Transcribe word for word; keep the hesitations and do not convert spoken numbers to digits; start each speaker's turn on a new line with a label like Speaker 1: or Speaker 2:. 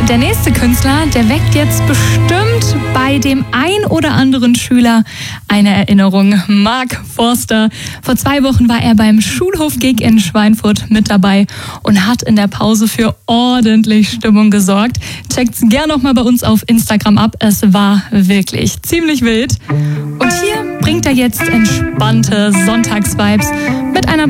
Speaker 1: Und der nächste Künstler, der weckt jetzt bestimmt bei dem ein oder anderen Schüler eine Erinnerung. Mark Forster. Vor zwei Wochen war er beim Schulhof-Gig in Schweinfurt mit dabei und hat in der Pause für ordentlich Stimmung gesorgt. Checkt's gerne noch mal bei uns auf Instagram ab. Es war wirklich ziemlich wild. Und hier bringt er jetzt entspannte Sonntagsvibes mit einer